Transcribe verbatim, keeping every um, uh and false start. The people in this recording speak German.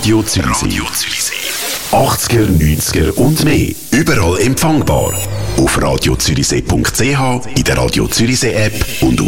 Radio Zürichsee. Radio Zürichsee. achtziger, neunziger und mehr. Überall empfangbar. Auf radio zürichsee punkt c h, in der Radio Zürichsee App und